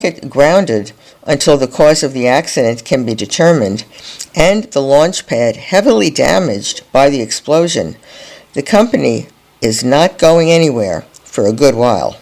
get grounded until the cause of the accident can be determined, and the launch pad heavily damaged by the explosion, the company is not going anywhere for a good while.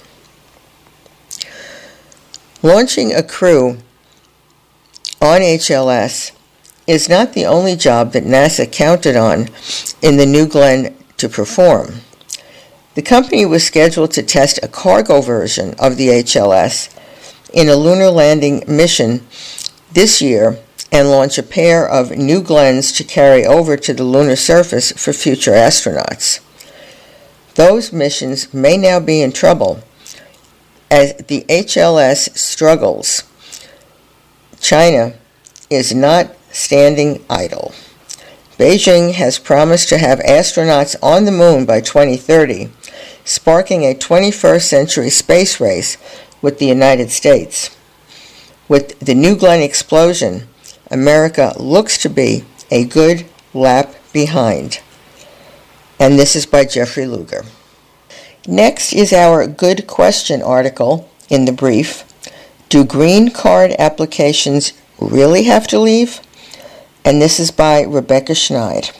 Launching a crew on HLS is not the only job that NASA counted on in the New Glenn to perform. The company was scheduled to test a cargo version of the HLS in a lunar landing mission this year and launch a pair of New Glenns to carry over to the lunar surface for future astronauts. Those missions may now be in trouble as the HLS struggles. China is not standing idle. Beijing has promised to have astronauts on the moon by 2030, sparking a 21st century space race with the United States. With the New Glenn explosion, America looks to be a good lap behind. And this is by Jeffrey Luger. Next is our Good Question article in the brief. Do green card applications really have to leave? And this is by Rebecca Schneid.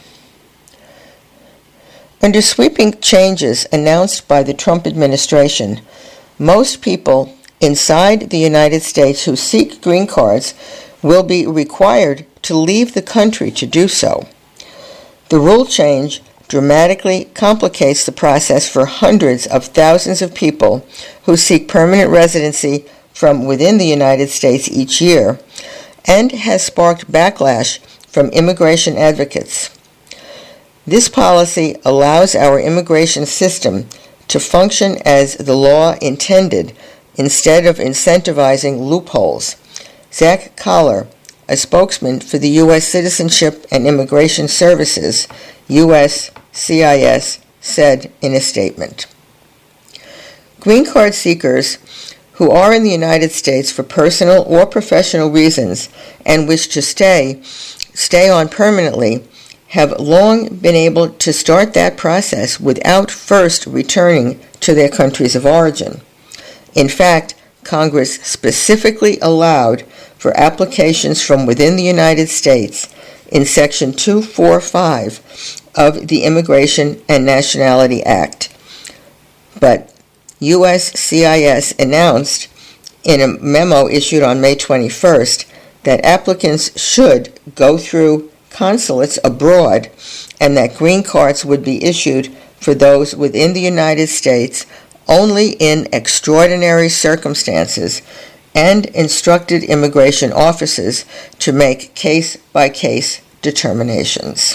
Under sweeping changes announced by the Trump administration, most people inside the United States who seek green cards will be required to leave the country to do so. The rule change dramatically complicates the process for hundreds of thousands of people who seek permanent residency from within the United States each year, and has sparked backlash from immigration advocates. This policy allows our immigration system to function as the law intended instead of incentivizing loopholes. Zach Collar, a spokesman for the U.S. Citizenship and Immigration Services, USCIS, said in a statement. Green card seekers who are in the United States for personal or professional reasons and wish to stay on permanently have long been able to start that process without first returning to their countries of origin. In fact, Congress specifically allowed for applications from within the United States in Section 245 of the Immigration and Nationality Act. But USCIS announced in a memo issued on May 21st that applicants should go through consulates abroad and that green cards would be issued for those within the United States only in extraordinary circumstances, and instructed immigration offices to make case-by-case determinations.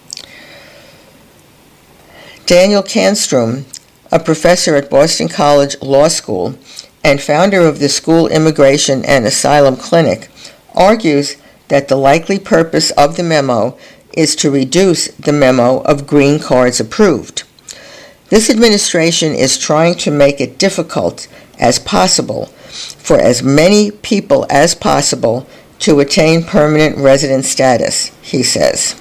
Daniel Canstrom, a professor at Boston College Law School and founder of the School Immigration and Asylum Clinic, argues that the likely purpose of the memo is to reduce the memo of green cards approved. This administration is trying to make it difficult as possible for as many people as possible to attain permanent resident status, he says.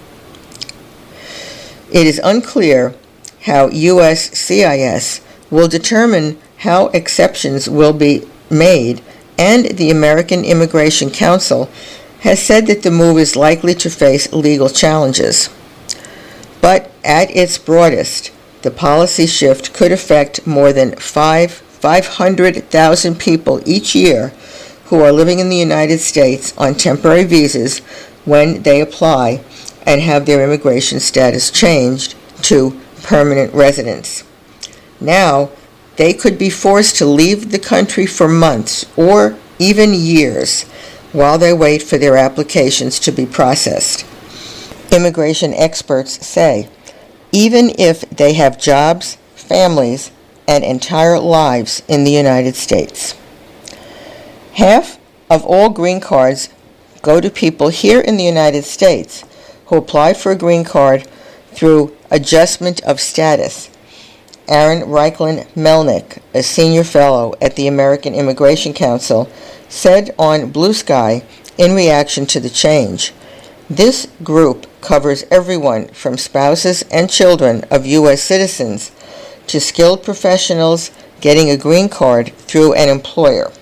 It is unclear how USCIS will determine how exceptions will be made, and the American Immigration Council has said that the move is likely to face legal challenges. But at its broadest, the policy shift could affect more than 500,000 people each year who are living in the United States on temporary visas when they apply and have their immigration status changed to permanent residence. Now, they could be forced to leave the country for months or even years while they wait for their applications to be processed. Immigration experts say, even if they have jobs, families, and entire lives in the United States. Half of all green cards go to people here in the United States who apply for a green card through adjustment of status. Aaron Reichlin Melnick, a senior fellow at the American Immigration Council, said on Blue Sky in reaction to the change, "This group covers everyone from spouses and children of U.S. citizens to skilled professionals getting a green card through an employer.